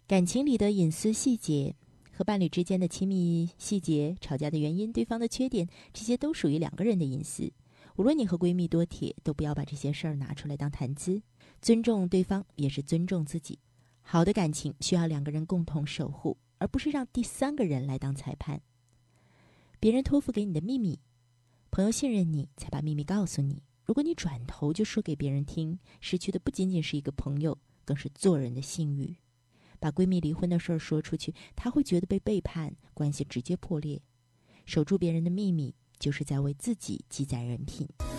感情里的隐私细节，和伴侣之间的亲密细节，吵架的原因，对方的缺点，这些都属于两个人的隐私。无论你和闺蜜多铁，都不要把这些事儿拿出来当谈资。尊重对方也是尊重自己。好的感情需要两个人共同守护，而不是让第三个人来当裁判。别人托付给你的秘密，朋友信任你才把秘密告诉你。如果你转头就说给别人听，失去的不仅仅是一个朋友，更是做人的信誉。把闺蜜离婚的事儿说出去，她会觉得被背叛，关系直接破裂。守住别人的秘密，就是在为自己积攒人品。